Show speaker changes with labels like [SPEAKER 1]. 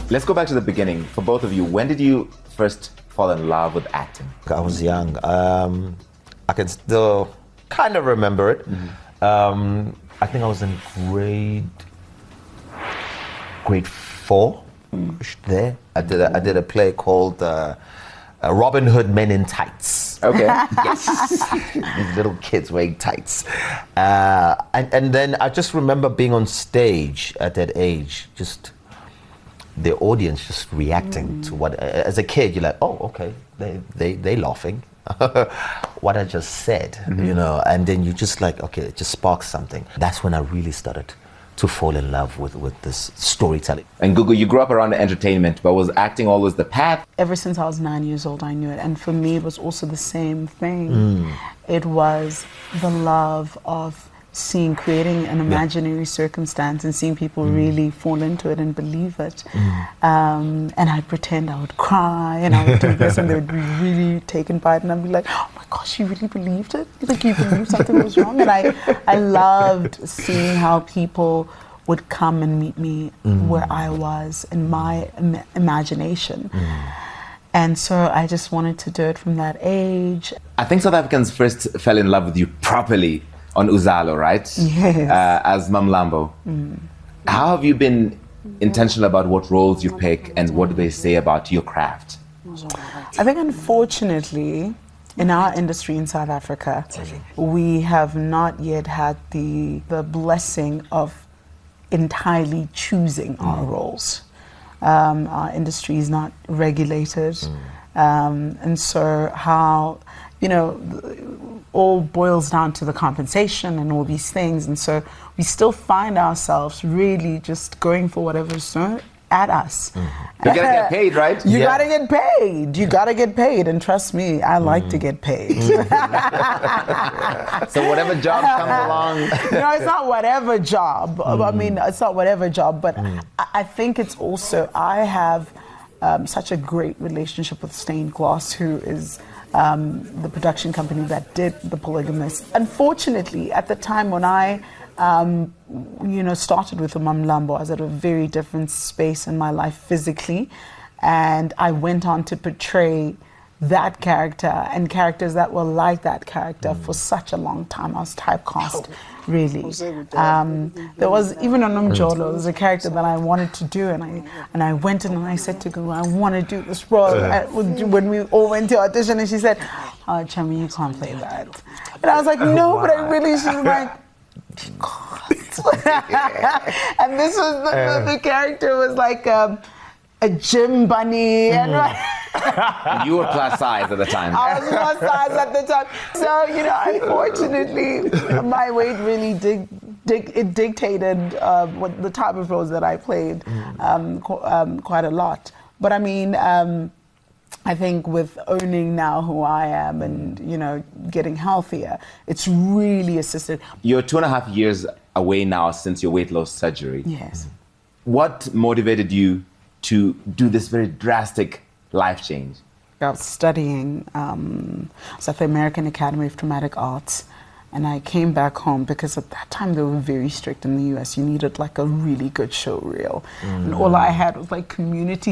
[SPEAKER 1] Let's go back to the beginning. For both of you, when did you first fall in love with acting?
[SPEAKER 2] I was young. I can still kind of remember it. I think I was in grade 4 there. I did a play called Robin Hood Men in Tights.
[SPEAKER 1] Okay.
[SPEAKER 2] Yes. These little kids wearing tights. And then I just remember being on stage at that age, just the audience just reacting to what, as a kid, you're like, oh, okay, they laughing. What I just said, you know, and then you just like, okay, it just sparks something. That's when I really started to fall in love with this storytelling.
[SPEAKER 1] And Gugu, you grew up around entertainment, but was acting always the path?
[SPEAKER 3] Ever since I was 9 years old, I knew it. And for me, it was also the same thing. It was the love of creating an imaginary circumstance and seeing people really fall into it and believe it. And I'd pretend I would cry and I would do this and they would be really taken by it and I'd be like, oh my gosh, you really believed it? Like you believed something was wrong? And I loved seeing how people would come and meet me where I was in my imagination. And so I just wanted to do it from that age.
[SPEAKER 1] I think South Africans first fell in love with you properly on Uzalo, right?
[SPEAKER 3] Yes.
[SPEAKER 1] As Mamlambo. How have you been intentional about what roles you pick and what do they say about your craft?
[SPEAKER 3] I think unfortunately, in our industry in South Africa, we have not yet had the blessing of entirely choosing our roles. Our industry is not regulated. And so how, you know, all boils down to the compensation and all these things. And so we still find ourselves really just going for whatever's thrown at us.
[SPEAKER 1] You gotta get paid, right?
[SPEAKER 3] You gotta get paid. You gotta get paid. And trust me, I like to get paid.
[SPEAKER 1] So whatever job comes along.
[SPEAKER 3] No, it's not whatever job. I mean, it's not whatever job, but I think it's also, I have such a great relationship with Stained Glass, who is the production company that did The Polygamist. Unfortunately, at the time when I you know, started with Mamlambo, I was at a very different space in my life physically, and I went on to portray that character and characters that were like that character for such a long time. I was typecast, really. There was even on Umjolo, there was a character that I wanted to do, and I went in and I said to Gugu, I want to do this role. When we all went to audition, and she said, oh, Chami, you can't play that. And I was like, no, but I really, she was like, and this was the character was like a gym bunny, and
[SPEAKER 1] You were plus size at the time.
[SPEAKER 3] I was plus size at the time. So, you know, unfortunately, my weight really dictated what the type of roles that I played quite a lot. But I mean, I think with owning now who I am and, you know, getting healthier, it's really assisted.
[SPEAKER 1] You're 2.5 years away now since your weight loss surgery.
[SPEAKER 3] Yes.
[SPEAKER 1] What motivated you to do this very drastic life change?
[SPEAKER 3] I was studying I was at the American Academy of Dramatic Arts, and I came back home because at that time they were very strict in the US. You needed like a really good show reel. And all I had was like community